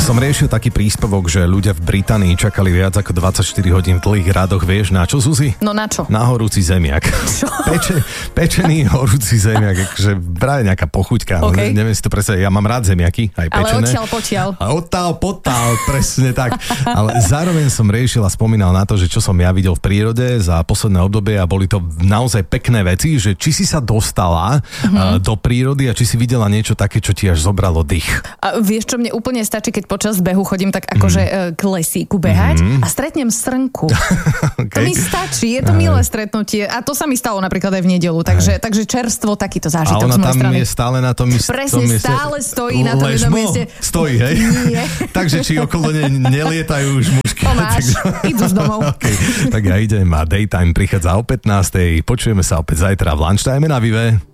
Som riešil taký príspevok, že ľudia v Británii čakali viac ako 24 hodín v dlhých radoch, vieš na čo, Zuzi? No na čo? Na horúci zemiak. Pečený horúci zemiak, akože práve nejaká pochuťka. Okay. Neviem si to predstaviť, ja mám rád zemiaky, aj pečené. Ale potiaľ. A odtiaľ, presne tak. Ale zároveň som riešil a spomínal na to, že čo som ja videl v prírode za posledné obdobie a boli to naozaj pekné veci, že či si sa dostala do prírody a či si videla niečo také, čo ti až zobralo dých. A vieš, čo mne úplne stačí, keď počas behu chodím tak akože k lesíku behať a stretnem srnku. Okay. To mi stačí, je to milé stretnutie a to sa mi stalo napríklad aj v nedeľu, takže čerstvo takýto zážitok z mojej strany. A ona tam je stále na tom istom mieste. Presne, stále stojí na tom jednom mieste. Stojí, hej? Nie. Takže či okolo nej nelietajú už mužky. Tomáš, idú z domov. Okay. Tak ja idem a Daytime prichádza o 15:00. Počujeme sa opäť zajtra v lunchtime na Vive.